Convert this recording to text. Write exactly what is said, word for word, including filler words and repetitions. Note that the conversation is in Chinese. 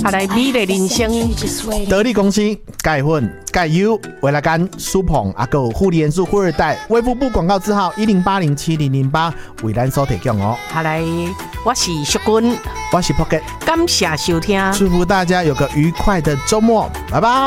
啊来美丽人生， 得力公司钙粉、钙油、维拉甘、舒捧，啊还有护理元素富二代，卫福部广告字号一零八零七零零八为咱所提供哦。 啊来，我是淑君， 我是 Pocket， 感谢收听， 祝福大家有个愉快的周末，拜拜。